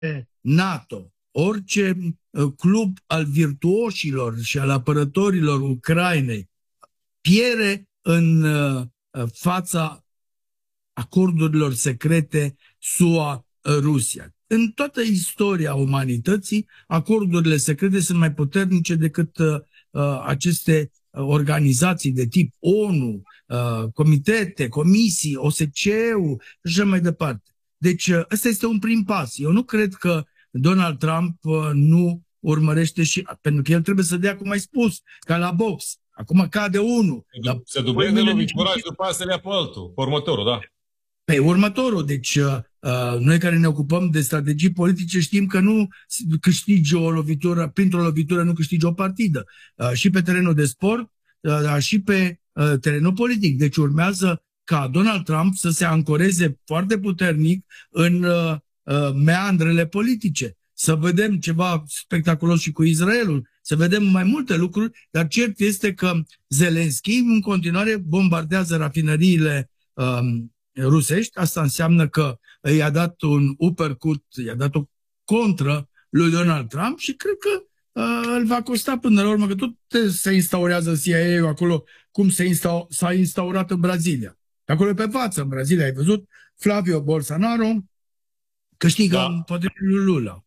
NATO, orice club al virtuoșilor și al apărătorilor Ucrainei pierde în fața acordurilor secrete SUA-Rusia. În toată istoria umanității, acordurile secrete sunt mai puternice decât aceste organizații de tip ONU, comitete, comisii, OSCE-ul și așa mai departe. Deci ăsta este un prim pas. Eu nu cred că Donald Trump nu urmărește și... Pentru că el trebuie să dea, cum ai spus, ca la box. Acum cade unul. Se dubleze lovitura și după aceea se lea pe altul. Pe următorul, da. Pe următorul. Deci noi care ne ocupăm de strategii politice știm că nu câștigi o lovitură, printr-o lovitură nu câștigi o partidă. Și pe terenul de sport, dar și pe terenul politic. Deci urmează ca Donald Trump să se ancoreze foarte puternic în meandrele politice. Să vedem ceva spectaculos și cu Israelul, să vedem mai multe lucruri, dar cert este că Zelenski în continuare bombardează rafinăriile rusești. Asta înseamnă că i-a dat un uppercut, i-a dat o contră lui Donald Trump și cred că îl va costa până la urmă, că tot se instaurează CIA-ul acolo cum s-a instaurat în Brazilia. Acolo pe față, în Brazilia, ai văzut, Flavio Bolsonaro câștigă împotriva lui Lula.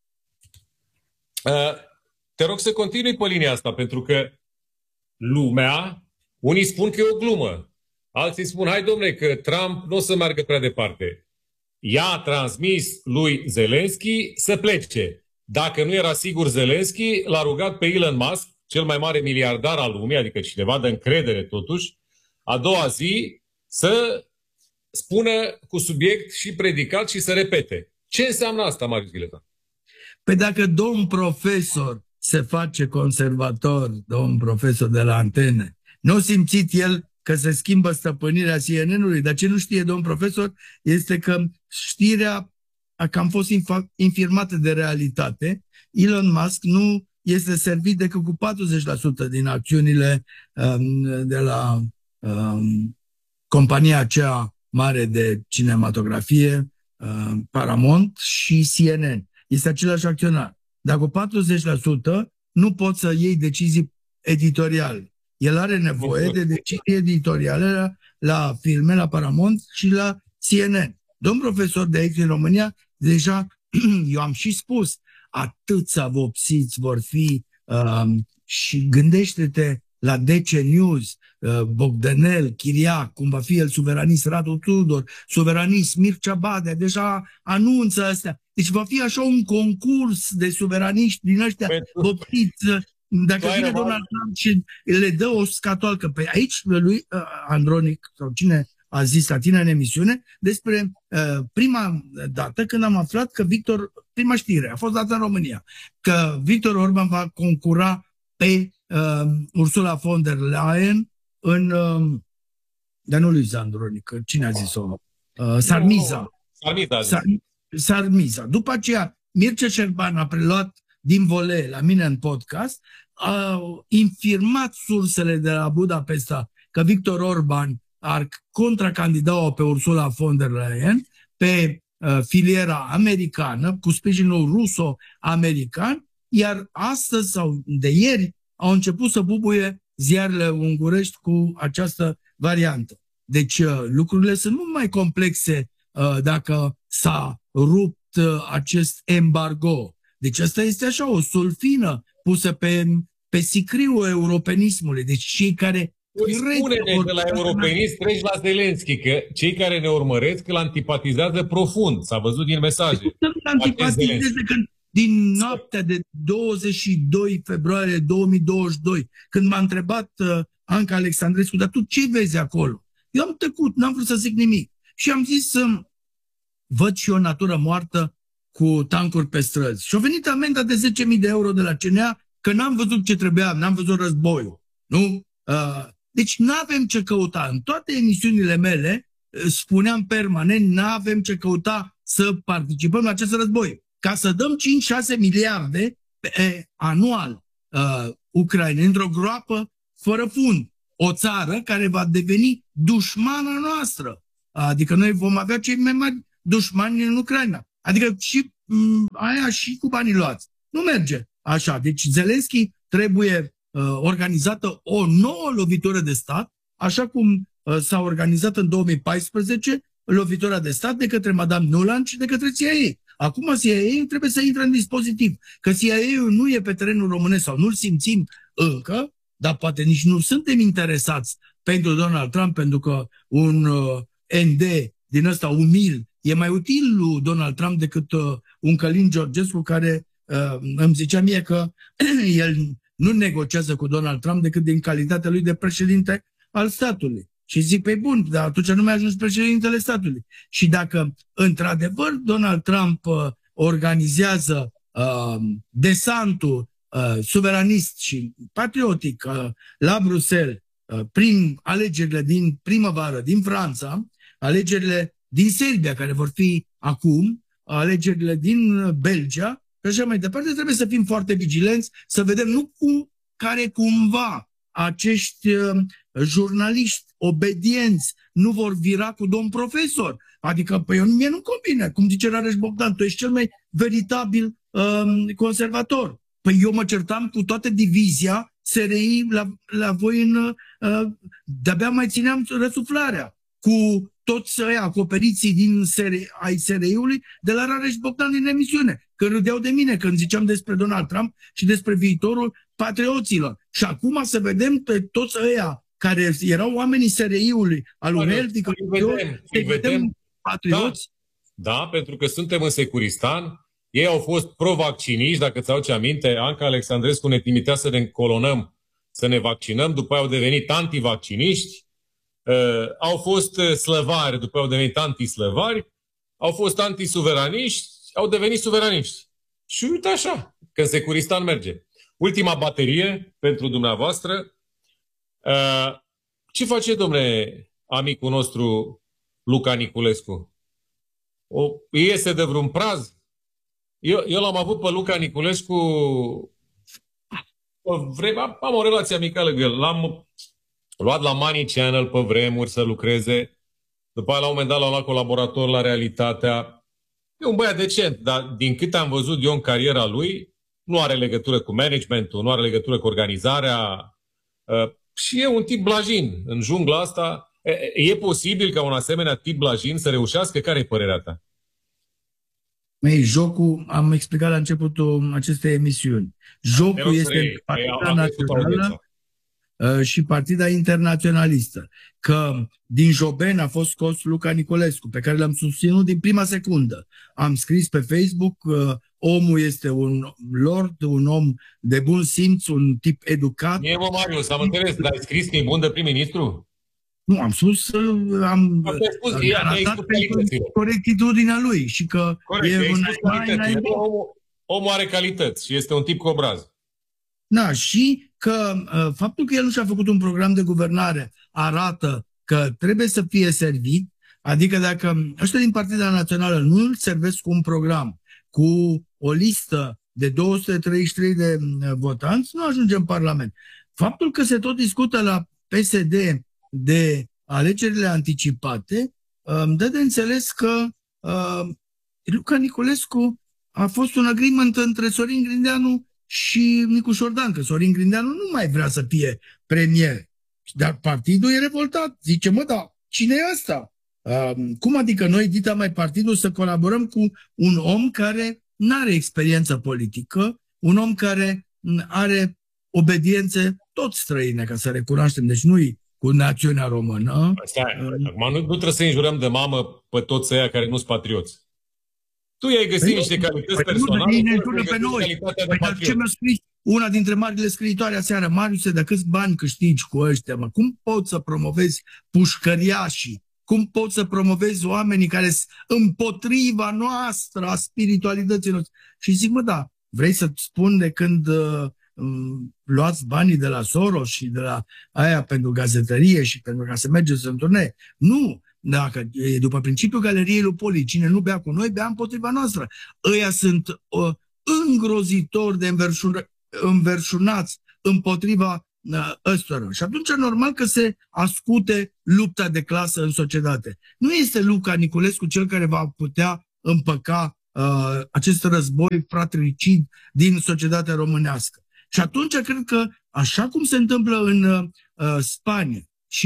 Te rog să continui pe linia asta, pentru că lumea, unii spun că e o glumă, alții spun, hai dom'le, că Trump nu o să meargă prea departe. Ea a transmis lui Zelenski să plece. Dacă nu era sigur Zelenski, l-a rugat pe Elon Musk, cel mai mare miliardar al lumii, adică cineva de încredere totuși, a doua zi să spună cu subiect și predicat și să repete. Ce înseamnă asta, Marius Ghileta? Păi dacă domn profesor se face conservator, domn profesor de la Antene, nu simțit el că se schimbă stăpânirea CNN-ului, dar ce nu știe domn profesor este că știrea a cam fost infirmată de realitate. Elon Musk nu este servit decât cu 40% din acțiunile de la compania aceea mare de cinematografie, Paramount și CNN. Este același acționar. Dar cu 40% nu poți să iei decizii editoriale. El are nevoie de decizii editoriale la filme, la Paramount și la CNN. Domn profesor de aici în România, deja eu am și spus, atâția vopsiți vor fi și gândește-te la DC News, Bogdanel, Chiriac, cum va fi el suveranist Radu Tudor, suveranist Mircea Badea, deja anunță astea. Deci va fi așa un concurs de suveraniști din ăștia vopsiți. Dacă vine Donald Trump și le dă o scatoalcă pe aici, lui Andronic, sau cine a zis la tine în emisiune, despre prima dată când am aflat că prima știre a fost dată în România, că Victor Orban va concura pe Ursula von der Leyen în dar nu lui Zandronic, cine a zis-o? Sarmiza. După aceea, Mircea Șerban a preluat din volee la mine în podcast, a infirmat sursele de la Budapesta că Victor Orban ar contracandida-o pe Ursula von der Leyen pe filiera americană, cu sprijinul ruso-american, iar astăzi sau de ieri au început să bubuie ziarele ungurești cu această variantă. Deci lucrurile sunt mult mai complexe dacă s-a rupt acest embargo. Deci asta este așa o sulfină pusă pe sicriul europenismului. Deci cei care... Spune-ne că la europenism treci la Zelenski, că cei care ne urmăresc îl antipatizează profund. S-a văzut din mesaje. Antipatizeze când din noaptea de 22 februarie 2022, când m-a întrebat Anca Alexandrescu, dar tu ce vezi acolo? Eu am tăcut, n-am vrut să zic nimic. Și am zis să văd și o natură moartă cu tancuri pe străzi. Și a venit amenda de 10.000 de euro de la CNA că n-am văzut ce trebuia, n-am văzut războiul. Nu? Deci n-avem ce căuta. În toate emisiunile mele spuneam permanent, n-avem ce căuta să participăm la acest război. Ca să dăm 5-6 miliarde anual Ucrainei într-o groapă fără fund. O țară care va deveni dușmana noastră. Adică noi vom avea cei mai mari dușmani în Ucraina. Adică și aia și cu banii luați. Nu merge așa. Deci Zelenski trebuie organizată o nouă lovitură de stat, așa cum s-a organizat în 2014 lovitura de stat de către Madame Nuland și de către CIA. Acum CIA trebuie să intre în dispozitiv. Că CIA nu e pe terenul românesc sau nu-l simțim încă, dar poate nici nu suntem interesați pentru Donald Trump, pentru că un ND din ăsta umil e mai util lui Donald Trump decât un Călin Georgescu care îmi zicea mie că el nu negociază cu Donald Trump decât din calitatea lui de președinte al statului. Și zic, pe bun, dar atunci nu mai ajuns președintele statului. Și dacă într-adevăr Donald Trump organizează desantul suveranist și patriotic la Bruxelles prin alegerile din primăvară din Franța, alegerile din Serbia, care vor fi acum, alegerile din Belgia și așa mai departe, trebuie să fim foarte vigilenți, să vedem nu cu care cumva acești jurnaliști obedienți nu vor vira cu domn profesor. Adică, păi, mie nu convine. Cum zice Rareș Bogdan, tu ești cel mai veritabil conservator. Păi eu mă certam cu toată divizia SRI la voi în... de-abia mai țineam răsuflarea cu toți ăia acoperiții ai SRI-ului de la Rareș Bogdan din emisiune. Că râdeau de mine când ziceam despre Donald Trump și despre viitorul patrioților. Și acum să vedem pe toți ăia care erau oamenii SRI-ului, al lui Helvig, să vedem patrioți. Da, pentru că suntem în Securistan. Ei au fost pro-vacciniști, dacă ți-au ce aminte. Anca Alexandrescu ne trimitea să ne încolonăm, să ne vaccinăm, după aia au devenit antivacciniști. Au fost slăvari, după aia au devenit antislăvari. Au fost antisuveraniști, au devenit suveraniști. Și uite așa, că în Securistan merge. Ultima baterie pentru dumneavoastră. Ce face, domnule, amicul nostru Luca Niculescu? Iese de vreun praz? Eu l-am avut pe Luca Niculescu, am o relație amicală cu el. L-am luat la Money Channel pe vremuri să lucreze. După aia, la un moment dat, l-am luat colaborator la Realitatea. E un băiat decent, dar din câte am văzut eu în cariera lui, nu are legătură cu managementul, nu are legătură cu organizarea. Și e un tip blajin în jungla asta. E posibil ca un asemenea tip blajin să reușească? Care e părerea ta? Jocul, am explicat la începutul acestei emisiuni. Jocul este Partida Națională și Partida Internaționalistă. Că din Joben a fost scos Luca Niculescu, pe care l-am susținut din prima secundă. Am scris pe Facebook că omul este un lord, un om de bun simț, un tip educat. Marius, am înțeles, dar ai scris că e bun de prim-ministru? Nu, am spus, am arătat pentru corectitudinea lui și că corect, omul are calități și este un tip cu obraz. Da, și că faptul că el nu și-a făcut un program de guvernare arată că trebuie să fie servit, adică dacă ăștia din Partida Națională nu îl servesc cu un program, cu o listă de 233 de votanți, nu ajunge în Parlament. Faptul că se tot discută la PSD de alegerile anticipate îmi dă de înțeles că Luca Niculescu a fost un agreement între Sorin Grindeanu și Nicu Șordan, că Sorin Grindeanu nu mai vrea să fie premier. Dar partidul e revoltat. Zice, mă, dar cine e ăsta? Cum adică noi, Dita Mai Partidul, să colaborăm cu un om care nu are experiență politică, un om care are obediențe tot străine, ca să recunoaștem, deci nu-i cu națiunea română. Acum nu trebuie să înjurăm de mamă pe toți ăia care nu sunt patrioți. Tu i-ai găsit niște calități personale. Ei ne înjură pe noi. Ce mi-a scris una dintre marile scriitoare aseară, Mariuse, de câți bani câștigi cu ăștia? Mă? Cum poți să promovezi pușcăriașii? Cum poți să promovezi oamenii care sunt împotriva noastră, a spiritualității noastre? Și zic, mă, da, vrei să-ți spun de când luați banii de la Soros și de la aia pentru gazetărie și pentru ca să mergeți în turnee? Nu! Dacă e după principiul galeriei lui Poli, cine nu bea cu noi, bea împotriva noastră. Ăia sunt îngrozitori de înverșunați împotriva ăstora. Și atunci normal că se ascute lupta de clasă în societate. Nu este Luca Niculescu cel care va putea împăca acest război fratricid din societatea românească. Și atunci cred că, așa cum se întâmplă în Spania și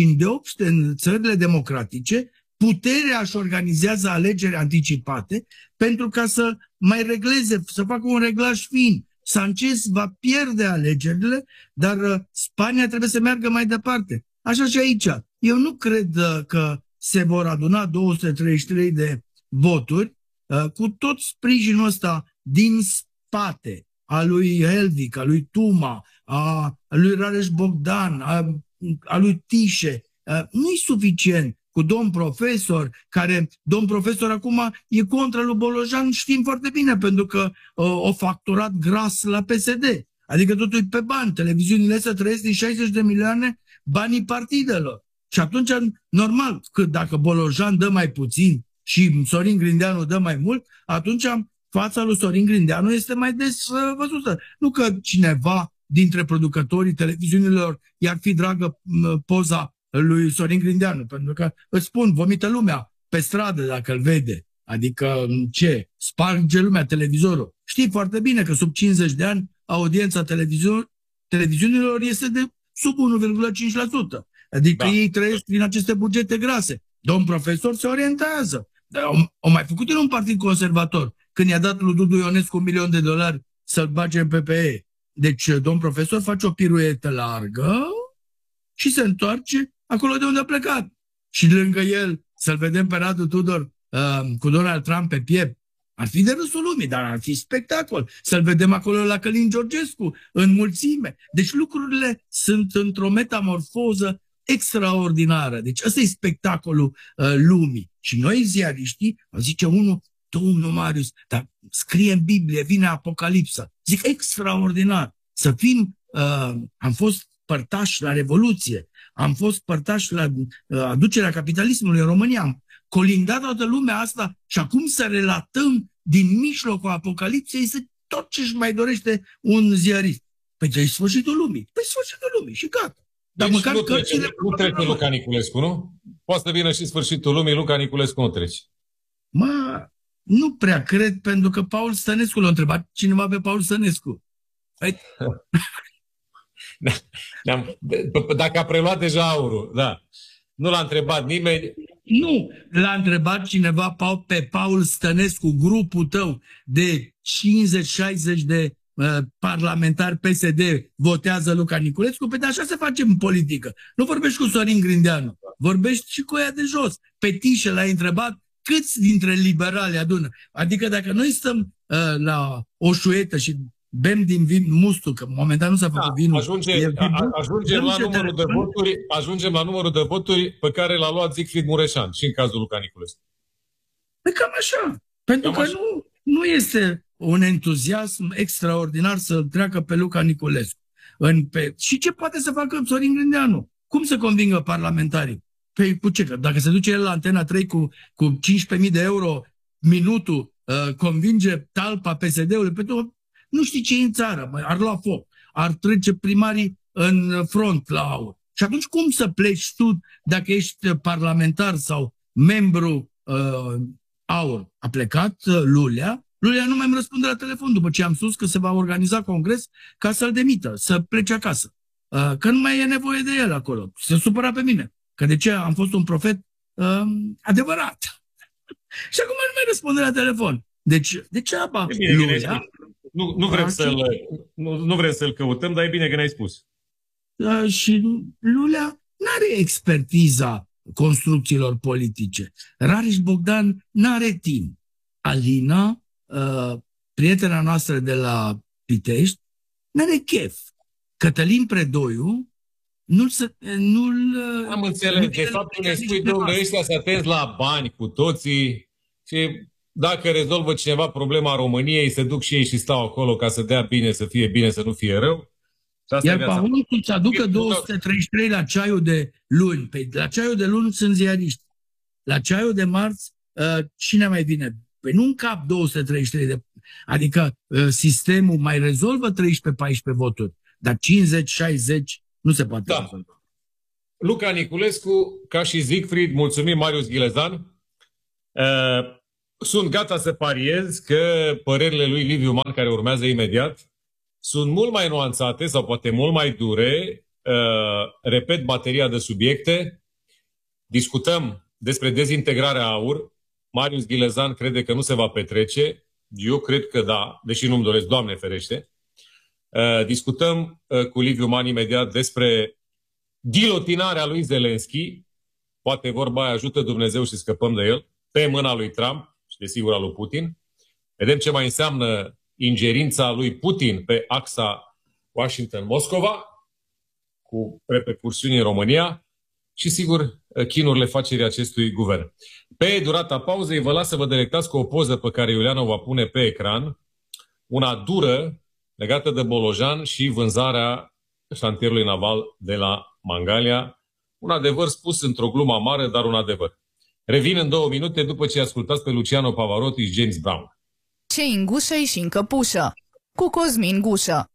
în țările democratice, puterea își organizează alegeri anticipate pentru ca să mai regleze, să facă un reglaj fin. Sanchez va pierde alegerile, dar Spania trebuie să meargă mai departe. Așa și aici. Eu nu cred că se vor aduna 233 de voturi cu tot sprijinul ăsta din spate, a lui Helvig, a lui Tuma, a lui Rareș Bogdan, a lui Tișe. Nu-i suficient cu domn profesor, care domn profesor acum e contra lui Bolojan, știm foarte bine, pentru că o facturat gras la PSD. Adică totul e pe bani. Televiziunile astea trăiesc din 60 de milioane banii partidelor. Și atunci, normal, că dacă Bolojan dă mai puțin și Sorin Grindeanu dă mai mult, atunci fața lui Sorin Grindeanu este mai des văzută. Nu că cineva dintre producătorii televiziunilor i-ar fi dragă poza lui Sorin Grindeanu, pentru că îți spun, vomită lumea pe stradă dacă îl vede. Adică ce? Sparge lumea televizorul. Știi foarte bine că sub 50 de ani audiența televiziunilor este de sub 1,5%. Adică ei trăiesc din aceste bugete grase. Domn profesor se orientează. Au mai făcut el un partid conservator când i-a dat lui Dudu Ionescu $1.000.000 să-l bage în PPE. Deci domn profesor face o piruetă largă și se întoarce acolo de unde a plecat. Și lângă el să-l vedem pe Radu Tudor cu Donald Trump pe piept. Ar fi de râsul lumii, dar ar fi spectacol. Să-l vedem acolo la Călin Georgescu, în mulțime. Deci lucrurile sunt într-o metamorfoză extraordinară. Deci ăsta e spectacolul lumii. Și noi, ziariștii, zice unul, domnul Marius, dar scrie în Biblie, vine Apocalipsa. Zic, extraordinar. Să fim, am fost părtași la Revoluție, am fost părtași la aducerea capitalismului în România, am colindat toată lumea asta și acum să relatăm din mijlocul Apocalipsei este tot ce își mai dorește un ziarist. Păi ce-i sfârșitul lumii? Păi sfârșitul lumii și gata. Dar deci măcar nu trece Luca Niculescu, nu? Poate să vină și sfârșitul lumii, Luca Niculescu nu trece. Nu prea cred, pentru că Paul Stănescu l-a întrebat cineva pe Paul Stănescu. Dacă a preluat deja aurul, da. Nu l-a întrebat nimeni. Nu, l-a întrebat cineva pe Paul Stănescu, grupul tău de 50-60 de parlamentari PSD votează Luca Niculescu, pe așa se face în politică. Nu vorbești cu Sorin Grindeanu, vorbești și cu ea de jos. Pe Tișe l-ai întrebat câți dintre liberali adună. Adică dacă noi stăm la o șuetă și bem din vin mustul, că momentan nu s-a făcut vinul. Ajungem la numărul de voturi pe care l-a luat Siegfried Mureșan și în cazul Luca Niculescu. Păi cam așa. Pentru că nu este un entuziasm extraordinar să treacă pe Luca Niculescu. Și ce poate să facă Sorin Grindeanu? Cum să convingă parlamentarii? Păi cu ce? Dacă se duce el la Antena 3 cu 15.000 de euro minutul, convinge talpa PSD-ului, pentru nu știi ce e în țară, ar lua foc, ar trece primarii în front la aur. Și atunci cum să pleci tu dacă ești parlamentar sau membru aur? A plecat Lulea, Lulea nu mai îmi răspunde la telefon după ce am spus că se va organiza congres ca să-l demită, să plece acasă. Că nu mai e nevoie de el acolo. Se supăra pe mine. Că de ce am fost un profet adevărat. Și acum nu mai răspunde la telefon. Deci, degeaba Lulea... Nu vrem să-l căutăm, dar e bine că ne-ai spus. Și Lulea n-are expertiza construcțiilor politice. Rareș Bogdan n-are timp. Alina, prietena noastră de la Pitești, n-are chef. Cătălin Predoiu nu-l... Am înțeles. De fapt, ne spui, domnule, ăștia să atenți la bani cu toții și dacă rezolvă cineva problema României, se duc și ei și stau acolo ca să dea bine, să fie bine, să nu fie rău. Iar Paul să-ți aducă 233 la ceaiul de luni. Păi la ceaiul de luni sunt ziariști. La ceaiul de marți, cine mai vine? Păi nu în cap 233 de... Adică sistemul mai rezolvă 13-14 voturi, dar 50-60 nu se poate rezolva. Luca Niculescu, ca și Siegfried, mulțumim Marius Gilezan. Sunt gata să pariez că părerile lui Liviu Man, care urmează imediat, sunt mult mai nuanțate sau poate mult mai dure. Repet bateria de subiecte. Discutăm despre dezintegrarea AUR. Marius Ghilezan crede că nu se va petrece. Eu cred că da, deși nu-mi doresc, Doamne ferește. Discutăm cu Liviu Man imediat despre gilotinarea lui Zelenski. Poate vorba aia, ajută Dumnezeu și scăpăm de el, pe mâna lui Trump și desigur a lui Putin. Vedem ce mai înseamnă ingerința lui Putin pe axa Washington-Moscova, cu repercursiuni în România și, sigur, chinurile facerii acestui guvern. Pe durata pauzei vă las să vă delectați cu o poză pe care Iuliana o va pune pe ecran, una dură legată de Bolojan și vânzarea șantierului naval de la Mangalia. Un adevăr spus într-o glumă amară, dar un adevăr. Revin în 2 minute după ce ascultați pe Luciano Pavarotti și James Brown. Ce în gușă și în căpușă, cu Cosmin Gușă.